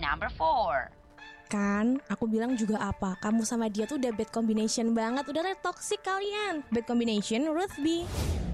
Number 4. Kan, aku bilang juga apa? Kamu sama dia tuh udah bad combination banget. Udah toxic kalian. Bad combination, Ruth B.